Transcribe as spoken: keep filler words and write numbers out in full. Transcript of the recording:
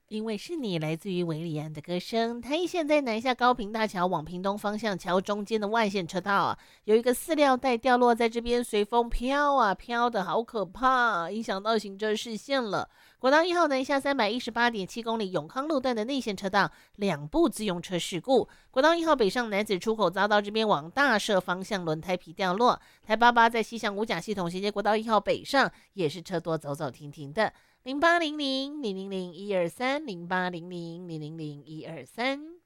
因为是你，来自于韦礼安的歌声。台一线在南下高屏大桥往屏东方向桥中间的外线车道啊，有一个饲料袋掉落在这边，随风飘啊飘的好可怕、啊，影响到行车视线了。国道一号南下三百一十八点七公里永康路段的内线车道，两部自用车事故。国道一号北上男子出口匝道这边往大社方向轮胎皮掉落。台八八在西向五甲系统衔接国道一号北上，也是车多走走停停的。零八零零零零零一二三零八零零零零零一二三。